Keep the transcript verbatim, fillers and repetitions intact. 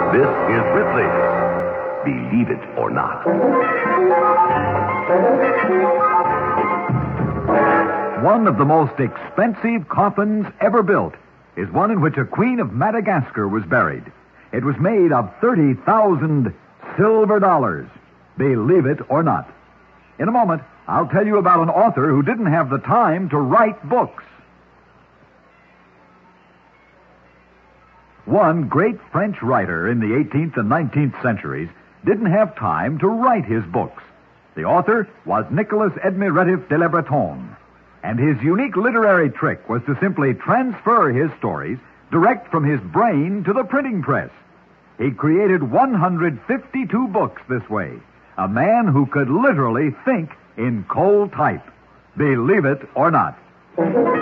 This is Ripley. Believe it or not. One of the most expensive coffins ever built is one in which a queen of Madagascar was buried. It was made of thirty thousand silver dollars. Believe it or not. In a moment, I'll tell you about an author who didn't have the time to write books. One great French writer in the eighteenth and nineteenth centuries didn't have time to write his books. The author was Nicolas Edmé de Le Breton, and his unique literary trick was to simply transfer his stories direct from his brain to the printing press. He created one hundred fifty-two books this way. A man who could literally think in cold type. Believe it or not.